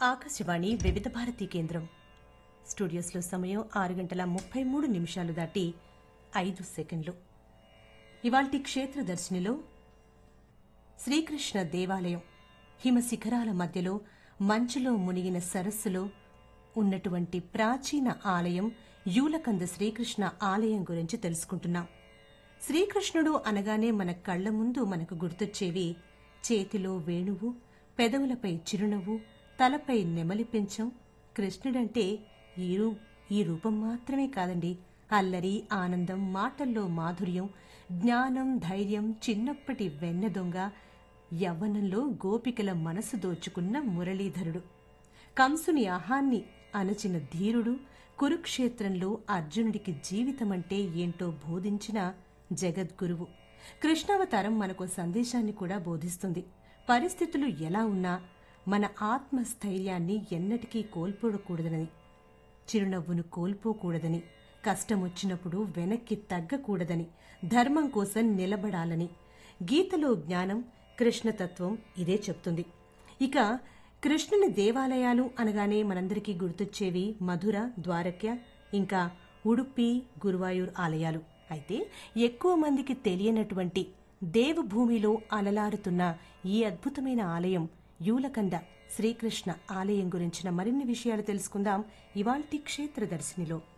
ఆకాశవాణి వివిధ భారతి కేంద్రం స్టూడియోస్లో సమయం 6:33 దాటి 5 సెకండ్లు. ఇవాల్టి క్షేత్ర దర్శనిలో శ్రీకృష్ణ దేవాలయం హిమ శిఖరాల మధ్యలో మంచులో మునిగిన సరస్సులో ఉన్నటువంటి ప్రాచీన ఆలయం యూలకంద శ్రీకృష్ణ ఆలయం గురించి తెలుసుకుంటున్నాం. శ్రీకృష్ణుడు అనగానే మన కళ్ల ముందు మనకు గుర్తొచ్చేవి చేతిలో వేణువు, పెదవులపై చిరునవ్వు, తలపై నెమలి పించం. కృష్ణుడంటే ఈ రూపం మాత్రమే కాదండి, అల్లరి, ఆనందం, మాటల్లో మాధుర్యం, జ్ఞానం, ధైర్యం, చిన్నప్పటి వెన్నె దొంగ, యవ్వనంలో గోపికల మనసు దోచుకున్న మురళీధరుడు, కంసుని అహాన్ని అణచిన ధీరుడు, కురుక్షేత్రంలో అర్జునుడికి జీవితమంటే ఏంటో బోధించిన జగద్గురువు. కృష్ణావతారం మనకు సందేశాన్ని కూడా బోధిస్తుంది. పరిస్థితులు ఎలా ఉన్నా మన ఆత్మస్థైర్యాన్ని ఎన్నటికీ కోల్పోకూడదని, చిరునవ్వును కోల్పోకూడదని, కష్టమొచ్చినప్పుడు వెనక్కి తగ్గకూడదని, ధర్మం కోసం నిలబడాలని గీతలో జ్ఞానం, కృష్ణతత్వం ఇదే చెప్తుంది. ఇక కృష్ణుని దేవాలయాలు అనగానే మనందరికీ గుర్తొచ్చేవి మధుర, ద్వారక, ఇంకా ఉడుపి, గురువాయూర్ ఆలయాలు. అయితే ఎక్కువ మందికి తెలియనటువంటి దేవభూమిలో అలలారుతున్న ఈ అద్భుతమైన ఆలయం యూలకంద శ్రీకృష్ణ ఆలయం గురించిన మరిన్ని విషయాలు తెలుసుకుందాం ఇవాల్టి క్షేత్ర దర్శనిలో.